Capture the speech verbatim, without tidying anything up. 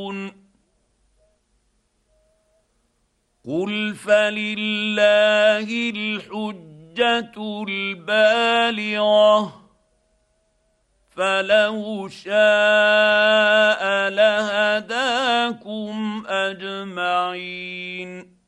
قل فلله الحجه البالغه فلو شاء لهداكم اجمعين.